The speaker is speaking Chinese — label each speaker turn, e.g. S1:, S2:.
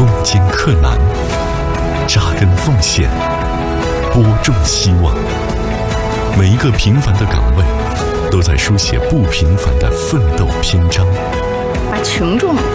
S1: 攻坚克难，扎根奉献，播种希望。每一个平凡的岗位，都在书写不平凡的奋斗篇章。
S2: 把群众